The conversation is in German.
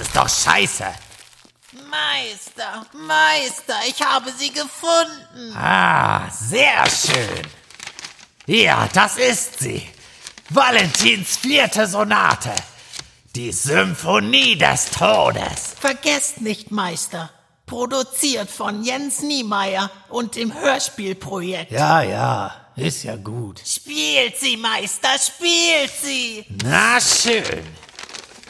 ist doch scheiße. Meister, ich habe sie gefunden. Ah, sehr schön. Ja, das ist sie. Valentins 4. Sonate. Die Symphonie des Todes. Vergesst nicht, Meister. Produziert von Jens Niemeyer und dem Hörspielprojekt. Ja, ist ja gut. Spielt sie, Meister, spielt sie. Na schön.